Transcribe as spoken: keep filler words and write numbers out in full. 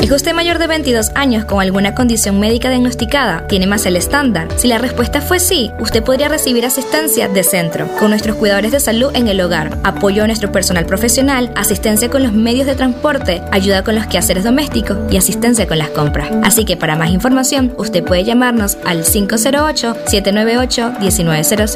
¿Es usted mayor de veintidós años con alguna condición médica diagnosticada? ¿Tiene más el estándar? Si la respuesta fue sí, usted podría recibir asistencia de centro, con nuestros cuidadores de salud en el hogar, apoyo a nuestro personal profesional, asistencia con los medios de transporte, ayuda con los quehaceres domésticos y asistencia con las compras. Así que para más información, usted puede llamarnos al cinco cero ocho, siete nueve ocho, uno nueve cero cero